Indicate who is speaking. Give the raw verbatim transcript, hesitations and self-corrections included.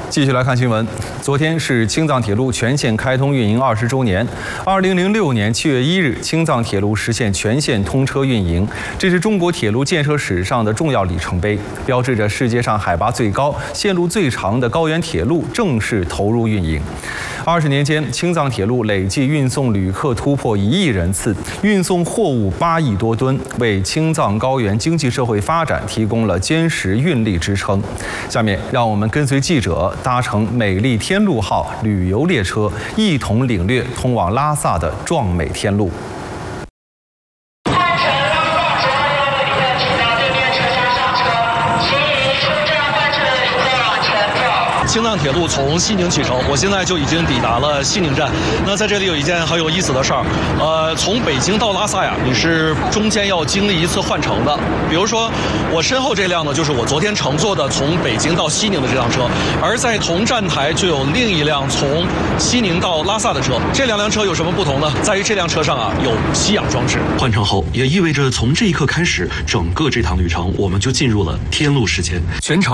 Speaker 1: 继续来看新闻。昨天是青藏铁路全线开通运营二十周年。二零零六年七月一日，青藏铁路实现全线通车运营，这是中国铁路建设史上的重要里程碑，标志着世界上海拔最高、线路最长的高原铁路正式投入运营。二十年间，青藏铁路累计运送旅客突破一亿人次，运送货物八亿多吨，为青藏高原经济社会发展提供了坚实运力支撑。下面，让我们跟随记者搭乘美丽天路号旅游列车，一同领略通往拉萨的壮美天路。
Speaker 2: 青藏铁路从西宁启程，我现在就已经抵达了西宁站。那在这里有一件很有意思的事儿，呃，从北京到拉萨呀，你是中间要经历一次换乘的。比如说，我身后这辆呢，就是我昨天乘坐的从北京到西宁的这辆车，而在同站台就有另一辆从西宁到拉萨的车。这两辆车有什么不同呢？在于这辆车上啊有吸氧装置。
Speaker 3: 换乘后，也意味着从这一刻开始，整个这趟旅程我们就进入了天路时间，全程。